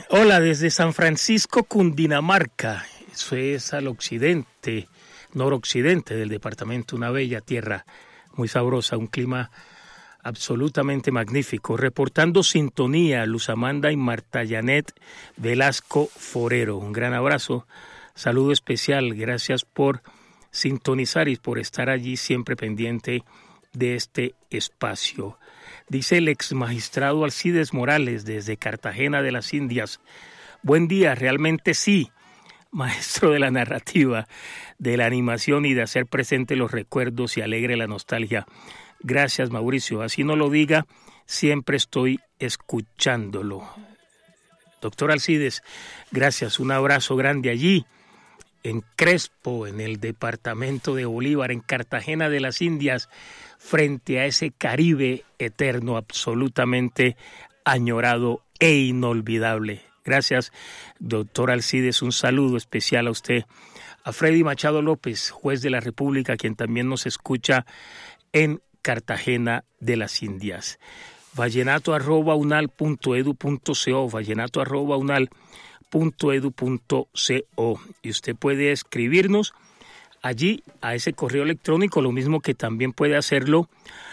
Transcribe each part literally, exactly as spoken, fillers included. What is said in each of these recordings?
Hola, desde San Francisco, Cundinamarca. Eso es al occidente, noroccidente del departamento. Una bella tierra, muy sabrosa, un clima absolutamente magnífico. Reportando sintonía, Luz Amanda y Marta Janet Velasco Forero. Un gran abrazo, saludo especial. Gracias por sintonizar y por estar allí siempre pendiente de este espacio. Dice el ex magistrado Alcides Morales desde Cartagena de las Indias. Buen día, realmente sí, maestro de la narrativa, de la animación y de hacer presente los recuerdos y alegre la nostalgia. Gracias, Mauricio. Así no lo diga, siempre estoy escuchándolo. Doctor Alcides, gracias. Un abrazo grande allí, en Crespo, en el departamento de Bolívar, en Cartagena de las Indias, frente a ese Caribe eterno, absolutamente añorado e inolvidable. Gracias, doctor Alcides. Un saludo especial a usted. A Freddy Machado López, juez de la República, quien también nos escucha en Cartagena de las Indias. Vallenato arroba unal punto edu punto co, vallenato arroba unal punto edu punto co. Y usted puede escribirnos allí a ese correo electrónico, lo mismo que también puede hacerlo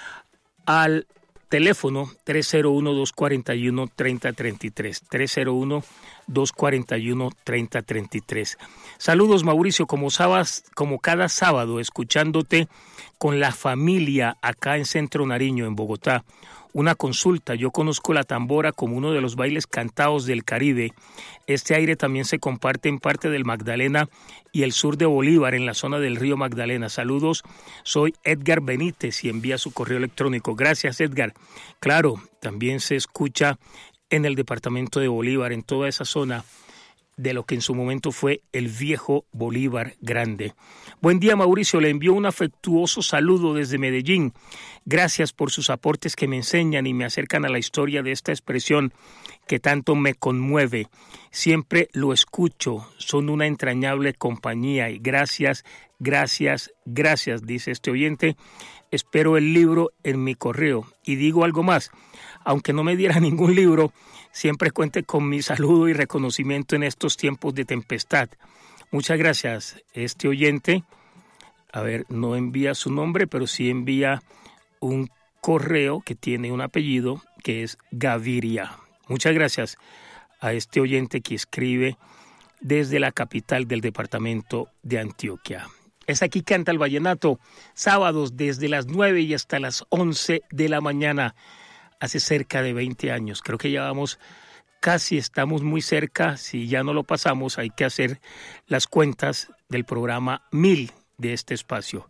al teléfono tres cero uno, dos cuatro uno, tres cero tres tres, tres cero uno, dos cuatro uno, tres cero tres tres. Saludos, Mauricio, como, sabas, como cada sábado, escuchándote con la familia acá en Centro Nariño, en Bogotá. Una consulta, yo conozco la tambora como uno de los bailes cantados del Caribe. Este aire también se comparte en parte del Magdalena y el sur de Bolívar, en la zona del río Magdalena. Saludos, soy Edgar Benítez y envía su correo electrónico. Gracias, Edgar. Claro, también se escucha en el departamento de Bolívar, en toda esa zona de lo que en su momento fue el viejo Bolívar Grande. Buen día, Mauricio, le envío un afectuoso saludo desde Medellín. Gracias por sus aportes que me enseñan y me acercan a la historia de esta expresión que tanto me conmueve. Siempre lo escucho, son una entrañable compañía y gracias, gracias, gracias, dice este oyente. Espero el libro en mi correo. Y digo algo más, aunque no me diera ningún libro, siempre cuente con mi saludo y reconocimiento en estos tiempos de tempestad. Muchas gracias. Este oyente, a ver, no envía su nombre, pero sí envía un correo que tiene un apellido que es Gaviria. Muchas gracias a este oyente que escribe desde la capital del departamento de Antioquia. Es Aquí Canta el Vallenato, sábados desde las nueve y hasta las once de la mañana. Hace cerca de veinte años, creo que ya vamos, casi estamos muy cerca, si ya no lo pasamos hay que hacer las cuentas del programa mil de este espacio.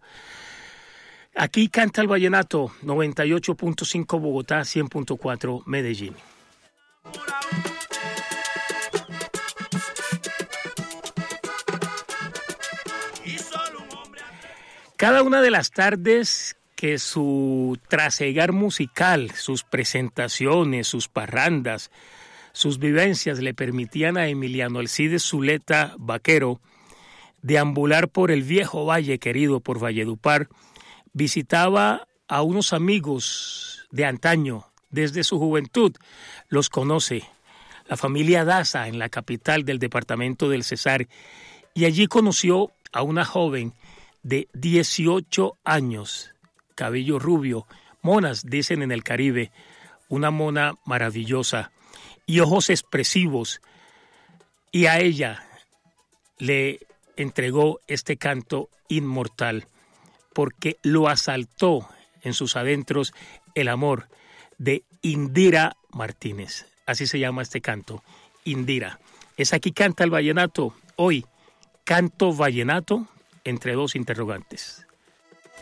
Aquí Canta el Vallenato, noventa y ocho punto cinco Bogotá, cien punto cuatro Medellín. Cada una de las tardes que su trasegar musical, sus presentaciones, sus parrandas, sus vivencias le permitían a Emiliano Alcides Zuleta Vaquero deambular por el viejo valle querido por Valledupar, visitaba a unos amigos de antaño, desde su juventud, los conoce, la familia Daza en la capital del departamento del Cesar, y allí conoció a una joven de dieciocho años, cabello rubio, monas dicen en el Caribe, una mona maravillosa y ojos expresivos, y a ella le entregó este canto inmortal porque lo asaltó en sus adentros el amor de Indira Martínez. Así se llama este canto, Indira. Es Aquí Canta el Vallenato, hoy, canto vallenato entre dos interrogantes.